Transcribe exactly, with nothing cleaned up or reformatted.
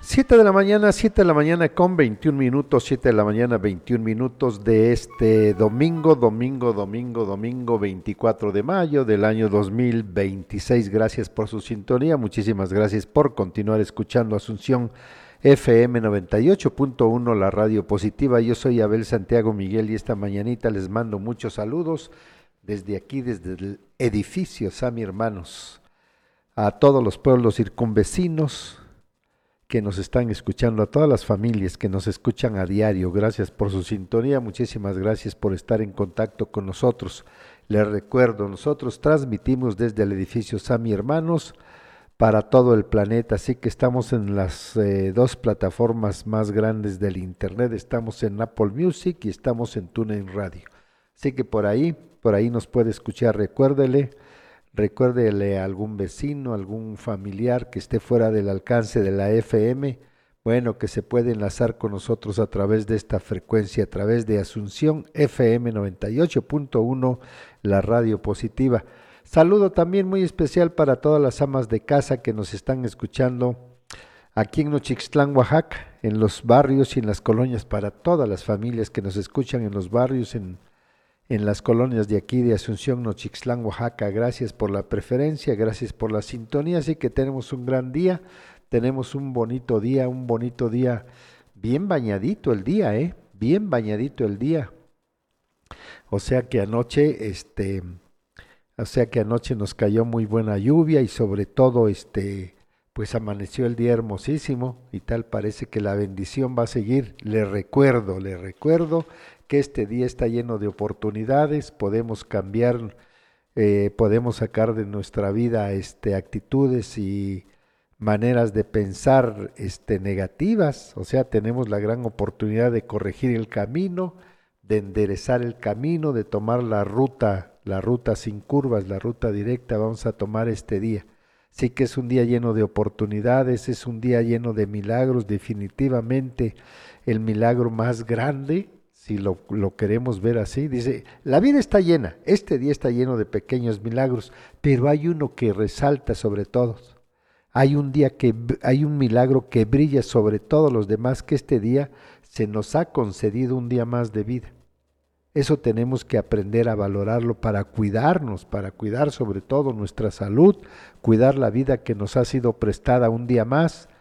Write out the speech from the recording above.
Siete de la mañana, siete de la mañana con veintiún minutos, siete de la mañana, veintiún minutos de este domingo, domingo, domingo, domingo veinticuatro de mayo del año dos mil veintiséis. Gracias por su sintonía, muchísimas gracias por continuar escuchando Asunción F M noventa y ocho punto uno, la radio positiva. Yo soy Abel Santiago Miguel y esta mañanita les mando muchos saludos desde aquí, desde el edificio Sami Hermanos, a todos los pueblos circunvecinos que nos están escuchando, a todas las familias que nos escuchan a diario. Gracias por su sintonía, muchísimas gracias por estar en contacto con nosotros. Les recuerdo, nosotros transmitimos desde el edificio Sami Hermanos para todo el planeta, así que estamos en las eh, dos plataformas más grandes del internet, estamos en Apple Music y estamos en TuneIn Radio. Así que por ahí, por ahí nos puede escuchar, recuérdele, Recuérdele a algún vecino, algún familiar que esté fuera del alcance de la F M, bueno, que se puede enlazar con nosotros a través de esta frecuencia, a través de Asunción F M noventa y ocho punto uno, la radio positiva. Saludo también muy especial para todas las amas de casa que nos están escuchando aquí en Nochixtlán, Oaxaca, en los barrios y en las colonias, para todas las familias que nos escuchan en los barrios, en en las colonias de aquí de Asunción, Nochixtlán, Oaxaca. Gracias por la preferencia, gracias por la sintonía, así que tenemos un gran día, tenemos un bonito día, un bonito día, bien bañadito el día, ¿eh? Bien bañadito el día. O sea que anoche, este, o sea que anoche nos cayó muy buena lluvia y sobre todo, este, pues amaneció el día hermosísimo y tal parece que la bendición va a seguir. Le recuerdo, le recuerdo que este día está lleno de oportunidades, podemos cambiar, eh, podemos sacar de nuestra vida este, actitudes y maneras de pensar este, negativas, o sea, tenemos la gran oportunidad de corregir el camino, de enderezar el camino, de tomar la ruta, la ruta sin curvas, la ruta directa, vamos a tomar este día. Sí que es un día lleno de oportunidades, es un día lleno de milagros, definitivamente el milagro más grande, si lo, lo queremos ver así, dice, la vida está llena, este día está lleno de pequeños milagros, pero hay uno que resalta sobre todos. Hay un día que, hay un milagro que brilla sobre todos los demás, que este día se nos ha concedido un día más de vida. Eso tenemos que aprender a valorarlo para cuidarnos, para cuidar sobre todo nuestra salud, cuidar la vida que nos ha sido prestada un día más,